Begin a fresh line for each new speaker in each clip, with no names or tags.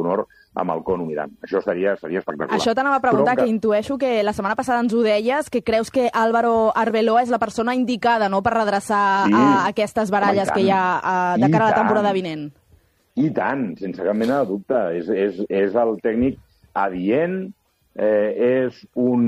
d'honor amb el Cono mirant. Això seria espectacular.
Això t'anava a preguntar, que intueixo que la setmana passada ens ho deies, que creus que Álvaro Arbeloa és la persona indicada, no?, per redreçar aquestes baralles que hi ha de cara a la temporada vinent.
I tant, sense cap mena de dubte. És el tècnic adient, és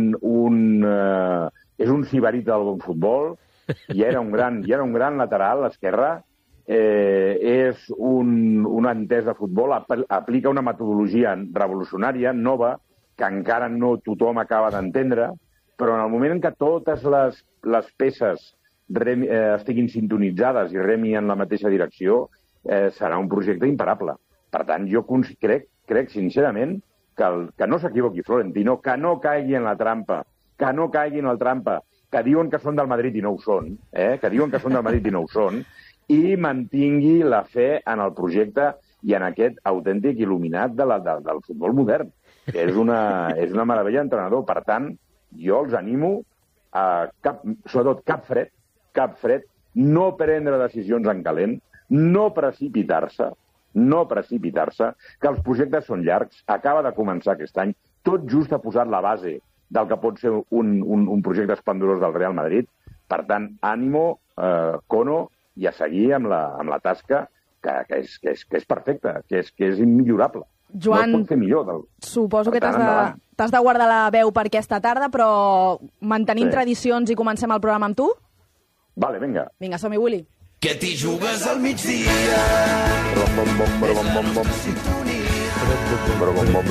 un sibarit del bon futbol, ja era un gran lateral, l'esquerra, és un entès de futbol, aplica una metodologia revolucionària, nova, que encara no tothom acaba d'entendre, però en el moment en què totes les peces estiguin sintonitzades i remi en la mateixa direcció, serà un projecte imparable. Per tant, jo crec sincerament que no s'equivoqui Florentino, que no caigui en la trampa, que diuen que són del Madrid i no ho són, i mantingui la fe en el projecte i en aquest autèntic il·luminat del futbol modern, que és una meravella d'entrenador. Per tant, jo els animo sobretot cap fred, no prendre decisions en calent, no precipitar-se, que els projectes són llargs, acaba de començar aquest any, tot just ha posat la base del que pot ser un projecte esplendorós del Real Madrid. Per tant, ànimo, Cono, i a seguir amb la tasca, que és perfecta, que és immillorable.
Joan,
no es pot fer millor.
Suposo que t'has de guardar la veu per aquesta tarda, però mantenim tradicions i comencem el programa amb tu?
Vale, vinga.
Vinga, som-hi, Willy.
Que t'hi jugues al migdia.